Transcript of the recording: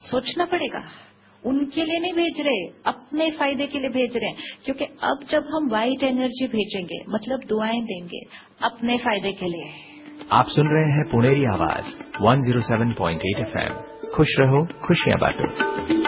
सोचना पड़ेगा। उनके लिए नहीं भेज रहे, अपने फायदे के लिए भेज रहे हैं, क्योंकि अब जब हम व्हाइट एनर्जी भेजेंगे मतलब दुआएं देंगे अपने फायदे के लिए। आप सुन रहे हैं पुणेरी आवाज 107.8 FM। खुश रहो, खुशियां बांटो।